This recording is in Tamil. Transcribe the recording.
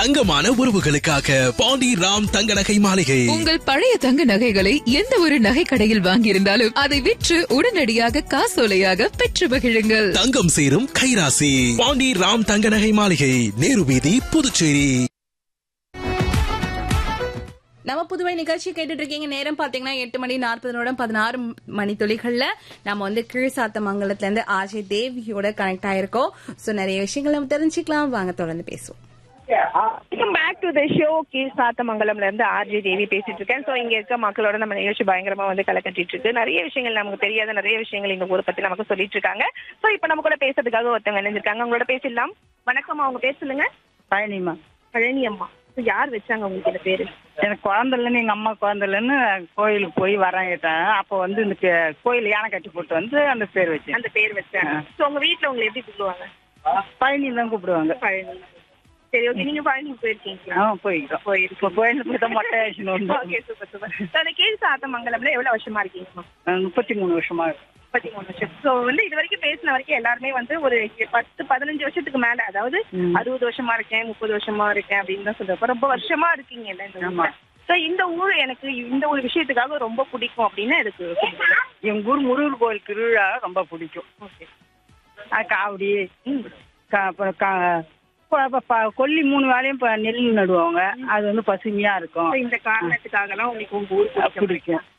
தங்கமான உறவுகளுக்காக பாண்டி ராம் தங்க நகை மாளிகை. உங்கள் பழைய தங்க நகைகளை எந்த ஒரு நகை கடையில் வாங்கியிருந்தாலும் அதை விற்று உடனடியாக காசோலையாக பெற்று மகிழுங்கள். தங்கம் சேரும் கைராசி பாண்டி ராம் தங்க நகை மாளிகை, நேரு வீதி, புதுச்சேரி. நம்ம புதுவை நிகழ்ச்சி கேட்டுட்டு இருக்கீங்க. நேரம் பாத்தீங்கன்னா 8:40 மணித்துளிகள்ல நம்ம வந்து கீழ்சாத்தமங்கலத்துல இருந்து ஆஜய் தேவியோட கனெக்ட் ஆயிருக்கோம். சோ நிறைய விஷயங்கள் நம்ம தெரிஞ்சுக்கலாம். வாங்க தொடர்ந்து பேசுவோம். Welcome back to the show. கீழ்சாத்தமங்கலம்ல இருந்து ஆர்ஜே தேவி பேசிட்டு இருக்கேன். சோ இங்க இருக்க மக்களோட நம்ம நிகழ்ச்சி பயங்கரமா வந்து கலக்கட்டிட்டு இருக்கு. நிறைய விஷயங்கள் நமக்கு தெரியாத நிறைய விஷயங்கள் இந்த ஊரை பத்தி நமக்கு சொல்லிட்டு இருக்காங்க. சோ இப்ப நம்ம கூட பேசுறதுக்காக ஒருத்தவங்க இணைஞ்சிருக்காங்க. உங்களோட பேசிடலாம். வணக்கம், அவங்க பேர் சொல்லுங்க. பழனிமா. பழனி அம்மா. யார் வச்சாங்க உங்களுக்கு இந்த பேரு? எனக்கு குழந்தை இல்லைன்னு, எங்க அம்மா குழந்தை இல்லைன்னு கோயிலுக்கு போய் வரேங்கிட்டேன். அப்போ வந்து இந்த கோயில் யானை கட்டி போட்டு வந்து அந்த பேர் வச்சேன். அந்த பேர் வச்சாங்க. சோ உங்க வீட்டுல உங்களை எப்படி கூப்பிடுவாங்க? பழனி தான் கூப்பிடுவாங்க. பழனி. சரி, ஓகே. நீங்க பழனி போயிருக்கீங்களா? போயிருக்கோம். கோயிலுக்கு போய் தான் மொட்டை ஆயிடுச்சு. Okay, super super. சோ அந்த கீழ்சாத்தமங்கலம்ல எவ்வளவு வருஷமா இருக்கீங்க? 33 வருஷமா இருக்கு. 33 வருஷம். சோ வந்து இது வரைக்கும் பேசின வரைக்கும் எல்லாருமே வந்து ஒரு 10-15 வருஷத்துக்கு மேல, அதாவது 60 வருஷமா இருக்கேன், 30 வருஷமா இருக்கேன் அப்படின்னு தான் சொல்றேன். ரொம்ப வருஷமா இருக்கீங்க இல்ல இந்த ஊர்ல. சோ இந்த ஊர் எனக்கு இந்த ஒரு விஷயத்துக்காக ரொம்ப பிடிக்கும் அப்படின்னு எனக்கு எங்க ஊர் முருகர் கோயில் திருவிழா ரொம்ப பிடிக்கும். காவடி, கொல்லி 3 வேலையும் நெல் நடுவாங்க. அது வந்து பசுமையா இருக்கும். இந்த காரணத்துக்காக எல்லாம் உங்களுக்கு உங்க ஊர் பிடிக்கும்.